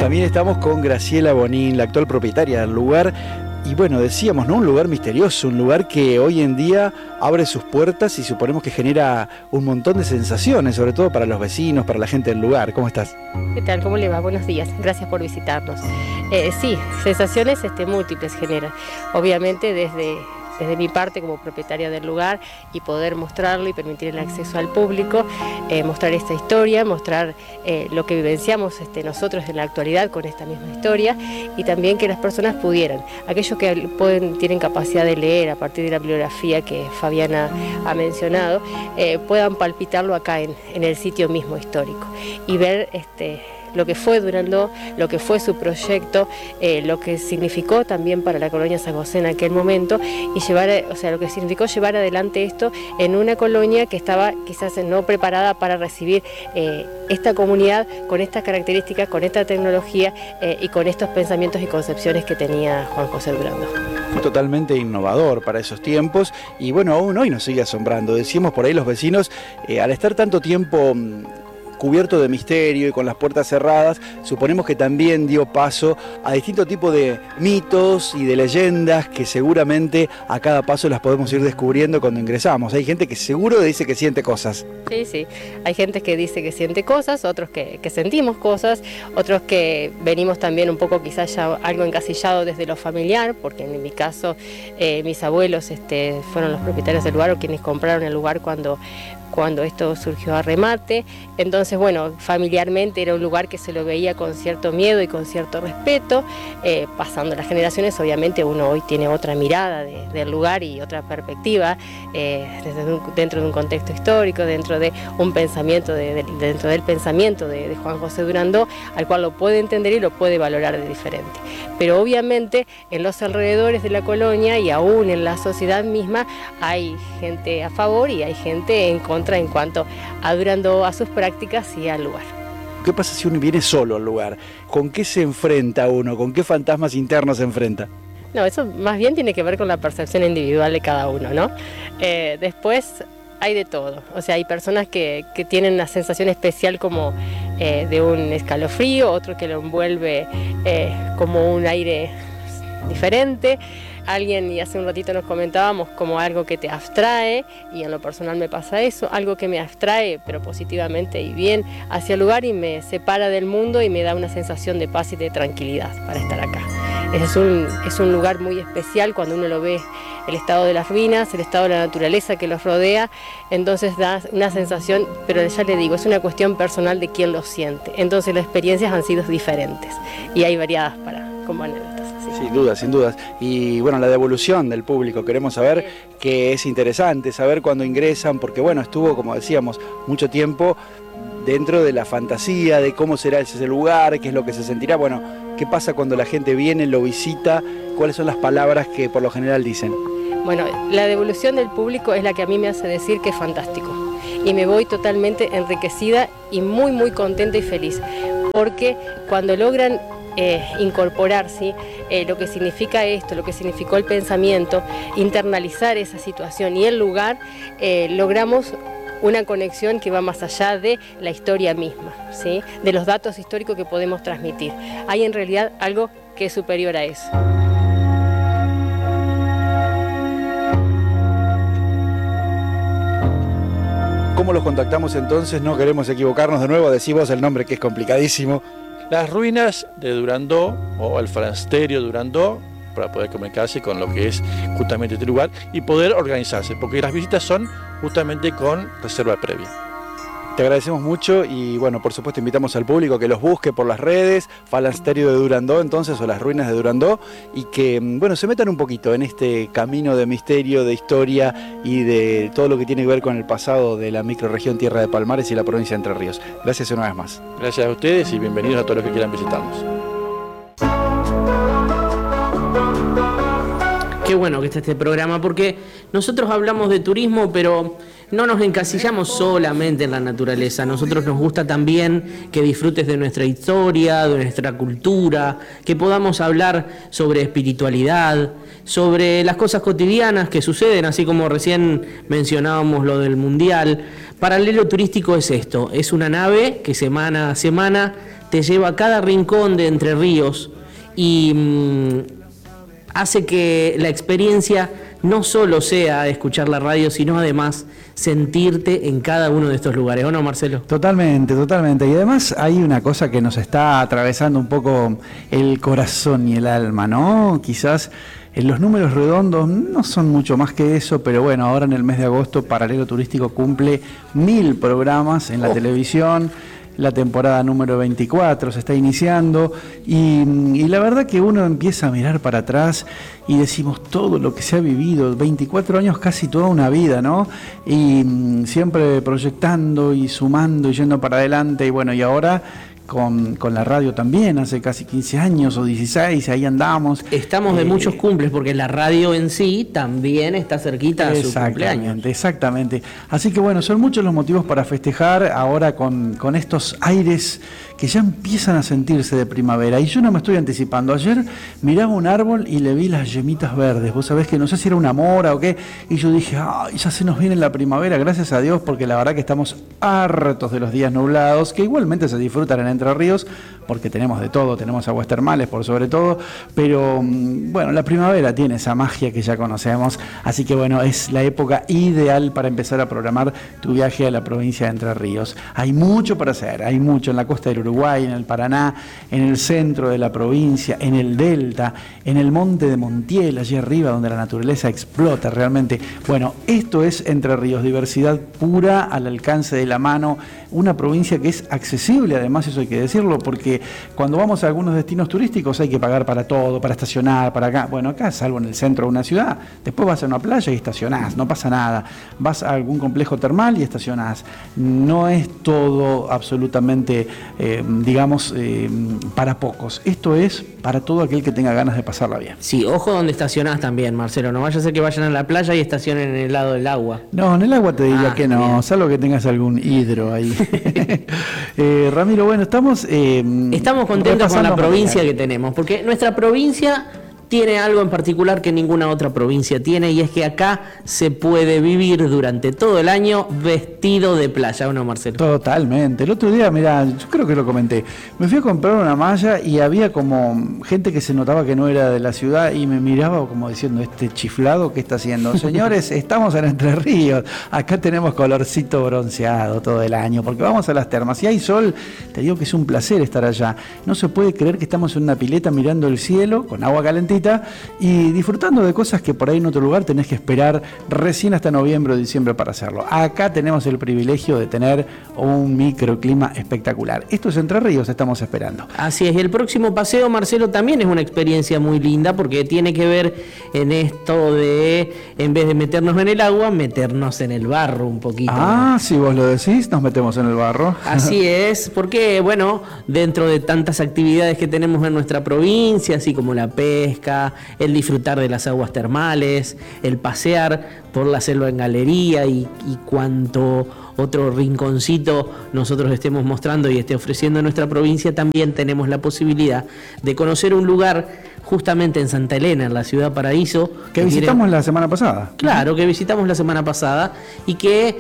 También estamos con Graciela Bonín, la actual propietaria del lugar. Y bueno, decíamos, ¿no? Un lugar misterioso, un lugar que hoy en día abre sus puertas y suponemos que genera un montón de sensaciones, sobre todo para los vecinos, para la gente del lugar. ¿Cómo estás? ¿Qué tal? ¿Cómo le va? Buenos días. Gracias por visitarnos. Sí, sensaciones múltiples genera. Obviamente desde mi parte como propietaria del lugar y poder mostrarlo y permitir el acceso al público, mostrar esta historia, mostrar lo que vivenciamos nosotros en la actualidad con esta misma historia y también que las personas pudieran, aquellos que tienen capacidad de leer a partir de la bibliografía que Fabiana ha mencionado, puedan palpitarlo acá en el sitio mismo histórico y ver lo que fue Durandó, lo que fue su proyecto, lo que significó también para la colonia San José en aquel momento y lo que significó llevar adelante esto en una colonia que estaba quizás no preparada para recibir esta comunidad con estas características, con esta tecnología y con estos pensamientos y concepciones que tenía Juan José Durandó. Fue totalmente innovador para esos tiempos y bueno, aún hoy nos sigue asombrando. Decíamos por ahí los vecinos, al estar tanto tiempo cubierto de misterio y con las puertas cerradas, suponemos que también dio paso a distintos tipos de mitos y de leyendas que seguramente a cada paso las podemos ir descubriendo cuando ingresamos. Hay gente que seguro dice que siente cosas. Sí, hay gente que dice que siente cosas, otros que sentimos cosas, otros que venimos también un poco quizás ya algo encasillado desde lo familiar, porque en mi caso mis abuelos fueron los propietarios del lugar o quienes compraron el lugar cuando esto surgió a remate. Entonces, bueno, familiarmente era un lugar que se lo veía con cierto miedo y con cierto respeto. Pasando las generaciones, obviamente uno hoy tiene otra mirada del lugar y otra perspectiva dentro de un contexto histórico, dentro de un pensamiento, dentro del pensamiento de Juan José Durandó, al cual lo puede entender y lo puede valorar de diferente. Pero obviamente en los alrededores de la colonia y aún en la sociedad misma hay gente a favor y hay gente en contra en cuanto a Durandó, a sus prácticas y al lugar. ¿Qué pasa si uno viene solo al lugar? ¿Con qué se enfrenta uno? ¿Con qué fantasmas internos se enfrenta? No, eso más bien tiene que ver con la percepción individual de cada uno, ¿no? Después hay de todo, o sea, hay personas que tienen una sensación especial como de un escalofrío, otro que lo envuelve como un aire diferente. Alguien, y hace un ratito nos comentábamos, como algo que te abstrae, y en lo personal me pasa eso, algo que me abstrae, pero positivamente y bien, hacia el lugar y me separa del mundo y me da una sensación de paz y de tranquilidad para estar acá. Es un lugar muy especial cuando uno lo ve, el estado de las ruinas, el estado de la naturaleza que los rodea, entonces da una sensación, pero ya le digo, es una cuestión personal de quién lo siente. Entonces las experiencias han sido diferentes y hay variadas como anécdotas. Sin dudas. Y bueno, la devolución del público, queremos saber, que es interesante saber cuando ingresan, porque bueno, estuvo, como decíamos, mucho tiempo dentro de la fantasía de cómo será ese lugar, qué es lo que se sentirá. Bueno, ¿qué pasa cuando la gente viene, lo visita? ¿Cuáles son las palabras que por lo general dicen? Bueno, la devolución del público es la que a mí me hace decir que es fantástico. Y me voy totalmente enriquecida y muy, muy contenta y feliz. Porque cuando logran incorporar lo que significa esto, lo que significó el pensamiento, internalizar esa situación y el lugar, logramos una conexión que va más allá de la historia misma, ¿sí? De los datos históricos que podemos transmitir. Hay en realidad algo que es superior a eso. ¿Cómo los contactamos entonces? No queremos equivocarnos de nuevo, decimos el nombre que es complicadísimo. Las ruinas de Durandó o el Frasterio Durandó, para poder comunicarse con lo que es justamente este lugar y poder organizarse, porque las visitas son justamente con reserva previa. Te agradecemos mucho y bueno, por supuesto invitamos al público que los busque por las redes, Frasterio de Durandó entonces, o las ruinas de Durandó, y que bueno, se metan un poquito en este camino de misterio, de historia y de todo lo que tiene que ver con el pasado de la microrregión Tierra de Palmares y la provincia de Entre Ríos. Gracias una vez más. Gracias a ustedes y bienvenidos a todos los que quieran visitarnos. Qué bueno que está este programa, porque nosotros hablamos de turismo, pero no nos encasillamos solamente en la naturaleza. A nosotros nos gusta también que disfrutes de nuestra historia, de nuestra cultura, que podamos hablar sobre espiritualidad, sobre las cosas cotidianas que suceden, así como recién mencionábamos lo del Mundial. Paralelo Turístico es esto, es una nave que semana a semana te lleva a cada rincón de Entre Ríos y hace que la experiencia no solo sea escuchar la radio, sino además sentirte en cada uno de estos lugares, ¿o no, Marcelo? Totalmente, totalmente. Y además hay una cosa que nos está atravesando un poco el corazón y el alma, ¿no? Quizás los números redondos no son mucho más que eso, pero bueno, ahora en el mes de agosto Paralelo Turístico cumple 1000 programas en la televisión. La temporada número 24 se está iniciando y la verdad que uno empieza a mirar para atrás y decimos todo lo que se ha vivido, 24 años, casi toda una vida, ¿no? Y siempre proyectando y sumando y yendo para adelante y bueno, y ahora con la radio también, hace casi 15 años o 16, ahí andamos. Estamos de muchos cumples, porque la radio en sí también está cerquita a su cumpleaños. Exactamente. Así que bueno, son muchos los motivos para festejar ahora con estos aires que ya empiezan a sentirse de primavera. Y yo no me estoy anticipando. Ayer miraba un árbol y le vi las yemitas verdes. Vos sabés que no sé si era una mora o qué. Y yo dije, ay, ya se nos viene la primavera, gracias a Dios, porque la verdad que estamos hartos de los días nublados, que igualmente se disfrutan en Entre Ríos, porque tenemos de todo, tenemos aguas termales por sobre todo, pero bueno, la primavera tiene esa magia que ya conocemos, así que bueno, es la época ideal para empezar a programar tu viaje a la provincia de Entre Ríos. Hay mucho para hacer, hay mucho en la costa del Uruguay, en el Paraná, en el centro de la provincia, en el delta, en el monte de Montiel, allí arriba donde la naturaleza explota realmente. Bueno, esto es Entre Ríos, diversidad pura al alcance de la mano, una provincia que es accesible, además eso hay que decirlo, porque cuando vamos a algunos destinos turísticos hay que pagar para todo, para estacionar, para acá. Bueno, acá, salvo en el centro de una ciudad, después vas a una playa y estacionás, no pasa nada. Vas a algún complejo termal y estacionás. No es todo absolutamente, para pocos. Esto es para todo aquel que tenga ganas de pasarla bien. Sí, ojo donde estacionás también, Marcelo. No vaya a ser que vayan a la playa y estacionen en el lado del agua. No, en el agua te diría que no, bien. Salvo que tengas algún hidro ahí. Ramiro, bueno, estamos contentos con la provincia que tenemos, porque nuestra provincia tiene algo en particular que ninguna otra provincia tiene, y es que acá se puede vivir durante todo el año vestido de playa, ¿o no, Marcelo? Totalmente. El otro día, mirá, yo creo que lo comenté, me fui a comprar una malla y había como gente que se notaba que no era de la ciudad y me miraba como diciendo, este chiflado, ¿qué está haciendo? Señores, estamos en Entre Ríos, acá tenemos colorcito bronceado todo el año, porque vamos a las termas. Si hay sol, te digo que es un placer estar allá. No se puede creer que estamos en una pileta mirando el cielo, con agua calentita, y disfrutando de cosas que por ahí en otro lugar tenés que esperar recién hasta noviembre o diciembre para hacerlo. Acá tenemos el privilegio de tener un microclima espectacular. Esto es Entre Ríos, estamos esperando. Así es, y el próximo paseo, Marcelo, también es una experiencia muy linda, porque tiene que ver en esto de, en vez de meternos en el agua, meternos en el barro un poquito. Ah, si vos lo decís, nos metemos en el barro. Así es, porque bueno, dentro de tantas actividades que tenemos en nuestra provincia, así como la pesca, el disfrutar de las aguas termales, el pasear por la selva en galería y cuanto otro rinconcito nosotros estemos mostrando y esté ofreciendo en nuestra provincia, también tenemos la posibilidad de conocer un lugar justamente en Santa Elena, en la ciudad Paraíso. Que visitamos la semana pasada. Claro, que visitamos la semana pasada y que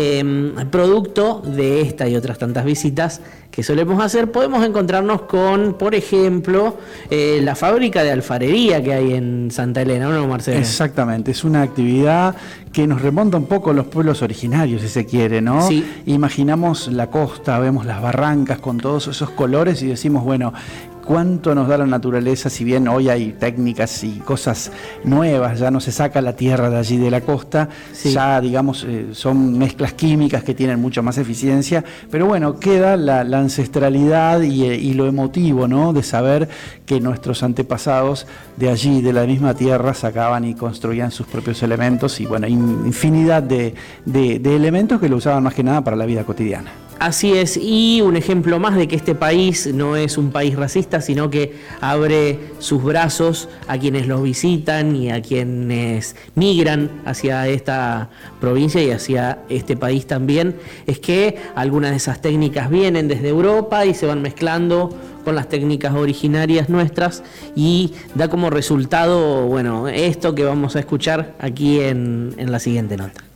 producto de esta y otras tantas visitas que solemos hacer, podemos encontrarnos con, por ejemplo, la fábrica de alfarería que hay en Santa Elena, ¿no, Marcelo? Exactamente, es una actividad que nos remonta un poco a los pueblos originarios, si se quiere, ¿no? Sí. Imaginamos la costa, vemos las barrancas con todos esos colores y decimos, bueno, cuánto nos da la naturaleza, si bien hoy hay técnicas y cosas nuevas, ya no se saca la tierra de allí de la costa, sí. Ya digamos son mezclas químicas que tienen mucho más eficiencia, pero bueno, queda la ancestralidad y lo emotivo, ¿no? De saber que nuestros antepasados de allí, de la misma tierra, sacaban y construían sus propios elementos y bueno, infinidad de elementos que lo usaban más que nada para la vida cotidiana. Así es, y un ejemplo más de que este país no es un país racista, sino que abre sus brazos a quienes los visitan y a quienes migran hacia esta provincia y hacia este país también, es que algunas de esas técnicas vienen desde Europa y se van mezclando con las técnicas originarias nuestras y da como resultado, bueno, esto que vamos a escuchar aquí en la siguiente nota.